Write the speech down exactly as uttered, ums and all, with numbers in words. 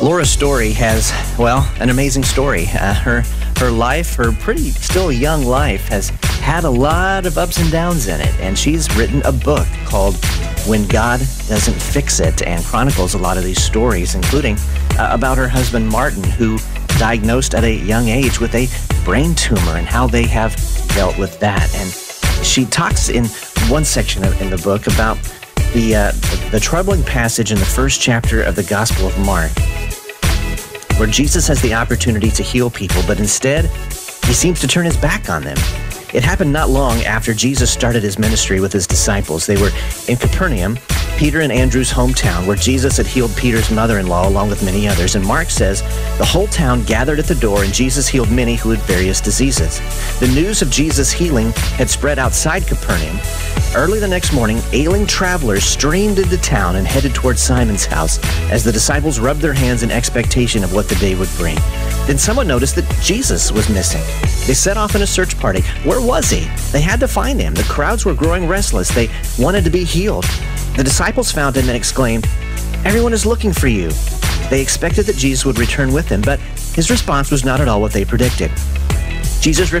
Laura's story has, well, an amazing story. Uh, her her life, her pretty still young life, has had a lot of ups and downs in it, and she's written a book called When God Doesn't Fix It, and chronicles a lot of these stories, including uh, about her husband Martin, who diagnosed at a young age with a brain tumor, and how they have dealt with that. And she talks in one section of, in the book about the uh, the troubling passage in the first chapter of the Gospel of Mark, where Jesus has the opportunity to heal people, but instead, he seems to turn his back on them. It happened not long after Jesus started his ministry with his disciples. They were in Capernaum, Peter and Andrew's hometown, where Jesus had healed Peter's mother-in-law along with many others. And Mark says, the whole town gathered at the door, and Jesus healed many who had various diseases. The news of Jesus' healing had spread outside Capernaum. Early the next morning, ailing travelers streamed into town and headed towards Simon's house as the disciples rubbed their hands in expectation of what the day would bring. Then someone noticed that Jesus was missing. They set off in a search party. Where was he? They had to find him. The crowds were growing restless. They wanted to be healed. The disciples found him and exclaimed, "Everyone is looking for you." They expected that Jesus would return with them, but his response was not at all what they predicted. Jesus